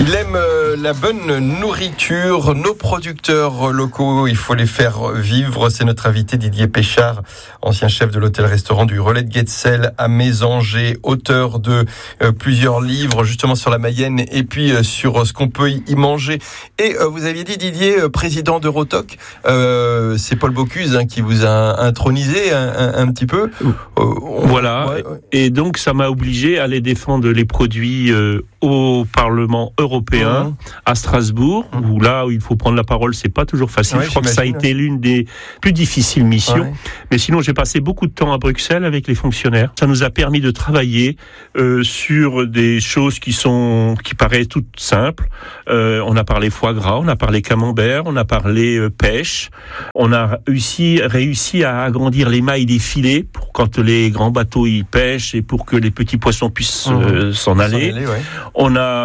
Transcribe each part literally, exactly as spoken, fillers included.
Il aime la bonne nourriture, nos producteurs locaux, il faut les faire vivre. C'est notre invité Didier Péchard, ancien chef de l'hôtel-restaurant du Relais de Guetzel à Mésanger, auteur de euh, plusieurs livres justement sur la Mayenne et puis euh, sur ce qu'on peut y manger. Et euh, vous aviez dit, Didier, euh, président d'Eurotoc, euh, c'est Paul Bocuse hein, qui vous a intronisé un, un, un petit peu. Euh, on... Voilà, ouais, ouais. Et donc ça m'a obligé à aller défendre les produits euh, au Parlement européen, mmh. à Strasbourg, mmh. où là où il faut prendre la parole, c'est pas toujours facile. Ouais, je crois que ça a été l'une des plus difficiles missions. Ouais. Mais sinon, j'ai passé beaucoup de temps à Bruxelles avec les fonctionnaires. Ça nous a permis de travailler euh, sur des choses qui sont, qui paraissent toutes simples. Euh, on a parlé foie gras, on a parlé camembert, on a parlé euh, pêche. On a réussi, réussi à agrandir les mailles des filets pour quand les grands bateaux y pêchent et pour que les petits poissons puissent mmh. euh, s'en aller. S'en aller ouais. On a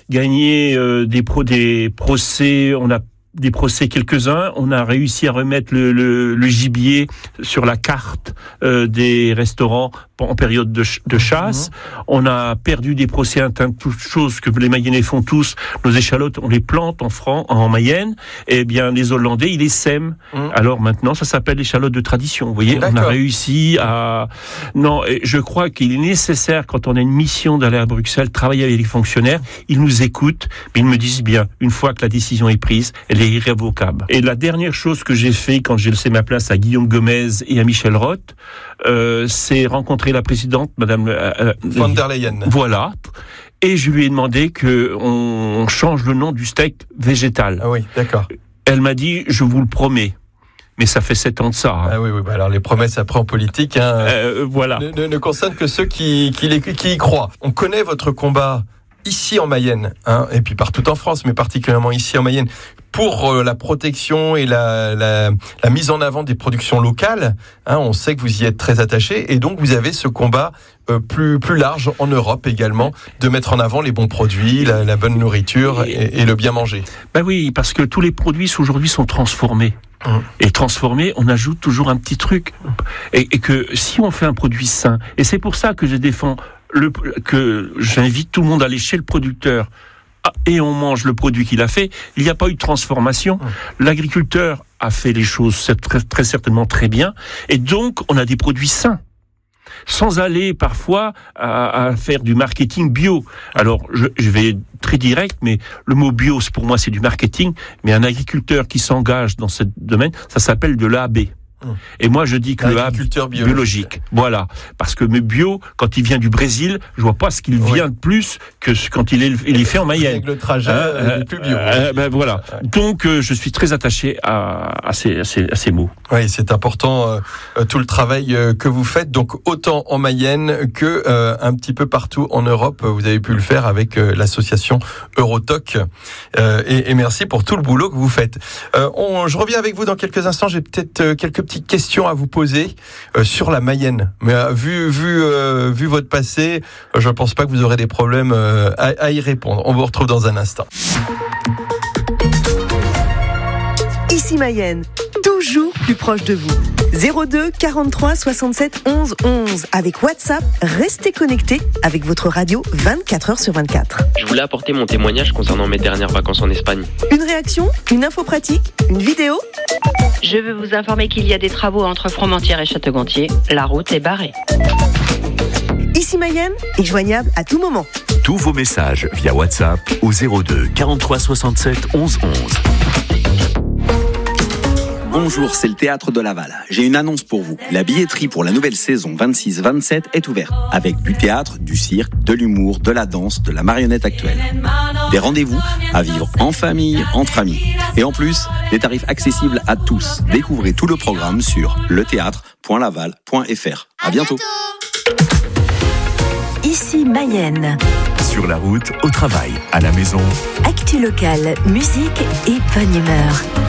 gagné euh, des, pro, des procès, on a des procès quelques-uns, on a réussi à remettre le, le, le gibier sur la carte euh, des restaurants en période de, ch- de chasse. Mmh. On a perdu des procès internes, toutes choses que les Mayennais font tous. Nos échalotes, on les plante en, Fran- en Mayenne. Et bien, les Hollandais, ils les sèment. Mmh. Alors maintenant, ça s'appelle l'échalote de tradition. Vous voyez, D'accord. on a réussi à... Non, je crois qu'il est nécessaire, quand on a une mission d'aller à Bruxelles, travailler avec les fonctionnaires. Ils nous écoutent, mais ils me disent bien, une fois que la décision est prise, elle est irrévocable. Et la dernière chose que j'ai fait quand j'ai laissé ma place à Guillaume Gomez et à Michel Roth, euh, c'est rencontrer la présidente, Madame euh, von der Leyen. Voilà. Et je lui ai demandé que on change le nom du steak végétal. Ah oui, d'accord. Elle m'a dit, je vous le promets. Mais ça fait sept ans de ça. Hein. Ah oui, oui. Bah alors les promesses après en politique, hein, euh, voilà, ne, ne, ne concernent que ceux qui, qui, les, qui y croient. On connaît votre combat ici en Mayenne, hein, et puis partout en France, mais particulièrement ici en Mayenne, pour euh, la protection et la, la, la mise en avant des productions locales. Hein, on sait que vous y êtes très attaché, et donc vous avez ce combat euh, plus, plus large en Europe également, de mettre en avant les bons produits, la, la bonne nourriture et, et le bien manger. Ben oui, parce que tous les produits aujourd'hui sont transformés. Hum. Et transformés, on ajoute toujours un petit truc. Et, et que si on fait un produit sain, et c'est pour ça que je défends Le, que j'invite tout le monde à aller chez le producteur et on mange le produit qu'il a fait. Il n'y a pas eu de transformation. Mmh. L'agriculteur a fait les choses très, très certainement très bien, et donc on a des produits sains, sans aller parfois à, à faire du marketing bio. Alors je, je vais très direct, mais le mot bio, pour moi, c'est du marketing. Mais un agriculteur qui s'engage dans ce domaine, ça s'appelle de l'A B. Et moi, je dis que le agriculteur biologique. biologique, voilà, parce que le bio, quand il vient du Brésil, je vois pas ce qu'il oui. vient de plus que quand il est, il est fait en Mayenne. Avec le trajet, euh, il est plus bio. Euh, ben voilà. Ouais. Donc, euh, je suis très attaché à, à, ces, à, ces, à ces mots. Oui, c'est important euh, tout le travail euh, que vous faites. Donc, autant en Mayenne que euh, un petit peu partout en Europe, vous avez pu le faire avec euh, l'association Eurotoc. Euh, et, et merci pour tout le boulot que vous faites. Euh, on, je reviens avec vous dans quelques instants. J'ai peut-être euh, quelques petits question à vous poser euh, sur la Mayenne. Mais euh, vu vu euh, vu votre passé, euh, je ne pense pas que vous aurez des problèmes euh, à, à y répondre. On vous retrouve dans un instant. Ici Mayenne, toujours plus proche de vous. zéro deux quarante-trois soixante-sept onze onze. Avec WhatsApp, restez connectés avec votre radio vingt-quatre heures sur vingt-quatre. Je voulais apporter mon témoignage concernant mes dernières vacances en Espagne. Une réaction, une info pratique, une vidéo. Je veux vous informer qu'il y a des travaux entre Fromentieres et Château-Gontier. La route est barrée. Ici Mayenne est joignable à tout moment. Tous vos messages via WhatsApp au zéro deux quarante-trois soixante-sept onze onze. Bonjour, c'est le Théâtre de Laval. J'ai une annonce pour vous. La billetterie pour la nouvelle saison vingt-six vingt-sept est ouverte. Avec du théâtre, du cirque, de l'humour, de la danse, de la marionnette actuelle. Des rendez-vous à vivre en famille, entre amis. Et en plus, des tarifs accessibles à tous. Découvrez tout le programme sur le théâtre point laval point f r. À bientôt. Ici Mayenne. Sur la route, au travail, à la maison. Actu locale, musique et bonne humeur.